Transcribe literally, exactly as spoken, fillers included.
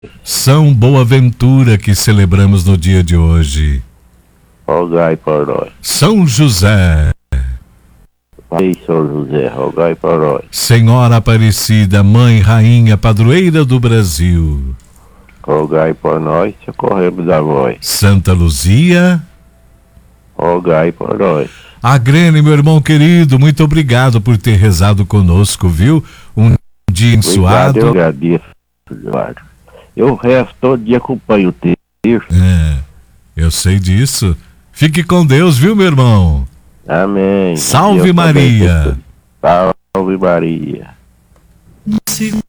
São Boaventura que celebramos no dia de hoje. Rogai por nós. São José. Ei, São José, rogai por nós. Senhora Aparecida, Mãe, Rainha, Padroeira do Brasil. Rogai por nós, socorremos a vós. Santa Luzia. Rogai por nós. Agrene, meu irmão querido, muito obrigado por ter rezado conosco, viu? Um dia ensoado. Eu agradeço, Eduardo. Eu rezo todo dia, acompanho o texto. É, eu sei disso. Fique com Deus, viu, meu irmão? Amém. Salve Deus Maria. Salve Maria.